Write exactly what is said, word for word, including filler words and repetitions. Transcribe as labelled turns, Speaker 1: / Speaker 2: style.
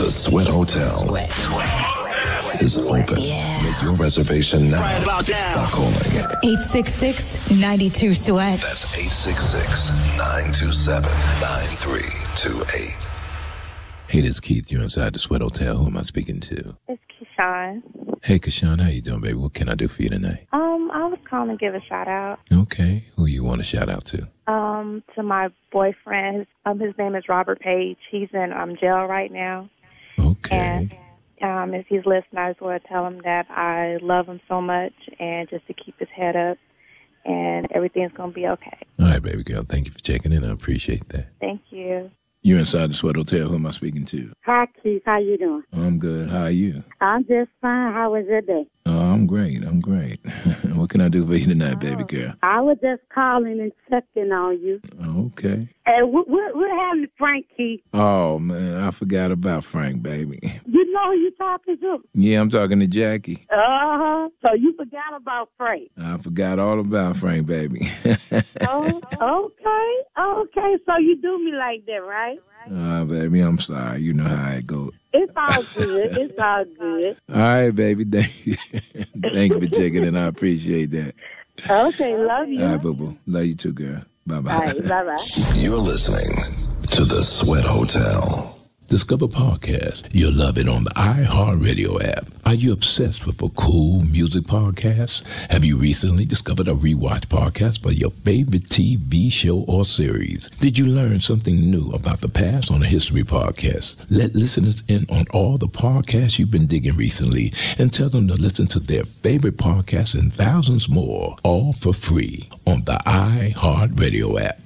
Speaker 1: The Sweat Hotel Sweat. is open. Yeah. Make your reservation now right about now. by calling
Speaker 2: eight six six, nine two, sweat.
Speaker 1: That's eight six six, nine two seven, nine three two eight. Hey, this is Keith. You're inside the Sweat Hotel. Who am I speaking to?
Speaker 3: It's Keyshawn.
Speaker 1: Hey, Keyshawn. How you doing, baby? What can I do for you tonight?
Speaker 3: Um, I was calling to give a shout out.
Speaker 1: Okay. Who you want to shout out to?
Speaker 3: Um, to my boyfriend. His, um, his name is Robert Page. He's in um jail right now.
Speaker 1: Okay.
Speaker 3: And um, if he's listening, I just want to tell him that I love him so much, and just to keep his head up, and everything's gonna be okay.
Speaker 1: All right, baby girl. Thank you for checking in. I appreciate that.
Speaker 3: Thank you.
Speaker 1: You're inside the Sweat Hotel. Who am I speaking to?
Speaker 4: Hi, Keith. How you doing?
Speaker 1: I'm good. How are you?
Speaker 4: I'm just fine. How was your day?
Speaker 1: Oh, I'm great. I'm great. What can I do for you tonight,
Speaker 4: oh,
Speaker 1: baby girl?
Speaker 4: I was just calling and checking on you.
Speaker 1: Okay.
Speaker 4: And what, what, what happened to Frank, Keith?
Speaker 1: Oh, man, I forgot about Frank, baby.
Speaker 4: You know who you talking to?
Speaker 1: Yeah, I'm talking to Jackie.
Speaker 4: Uh-huh. So you forgot about Frank.
Speaker 1: I forgot all about Frank, baby.
Speaker 4: Oh, okay. Okay, so you do me like that, right?
Speaker 1: Ah, uh, baby, I'm sorry. You know how it goes.
Speaker 4: It's all good. It's all good.
Speaker 1: All right, baby. Thank you. Thank you for checking in. I appreciate that.
Speaker 4: Okay, love you.
Speaker 1: All right, boo-boo. Love you too, girl. Bye-bye.
Speaker 4: All right, bye-bye.
Speaker 1: You're listening to The Sweat Hotel. Discover podcast. You'll love it on the iHeartRadio app. Are you obsessed with a cool music podcast? Have you recently discovered a rewatch podcast for your favorite T V show or series? Did you learn something new about the past on a history podcast? Let listeners in on all the podcasts you've been digging recently and tell them to listen to their favorite podcasts and thousands more, all for free on the iHeartRadio app.